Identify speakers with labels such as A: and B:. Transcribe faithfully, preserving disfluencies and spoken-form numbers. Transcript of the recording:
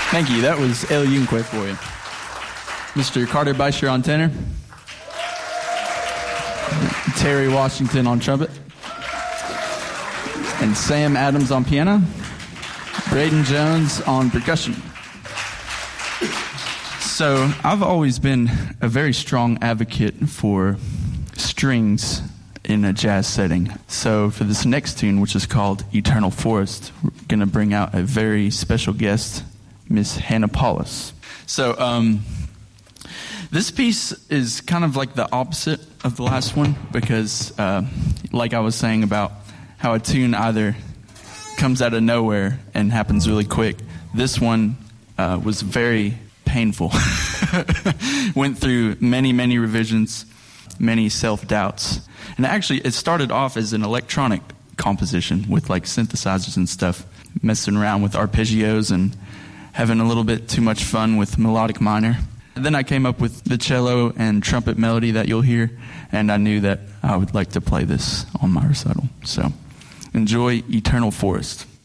A: Thank you. That was El Yunque for you. Mister Carter Beischer on tenor. Terry Washington on trumpet. And Sam Adams on piano. Braden Jones on percussion. So I've always been a very strong advocate for strings in a jazz setting. So for this next tune, which is called Eternal Forest, we're going to bring out a very special guest, Miss Hannah Paulus. So um, this piece is kind of like the opposite of the last one because, uh, like I was saying about how a tune either comes out of nowhere and happens really quick, this one uh, was very painful. Went through many, many revisions, many self-doubts. And actually, it started off as an electronic composition with like synthesizers and stuff, messing around with arpeggios and having a little bit too much fun with melodic minor. And then I came up with the cello and trumpet melody that you'll hear, and I knew that I would like to play this on my recital. So enjoy Eternal Forest.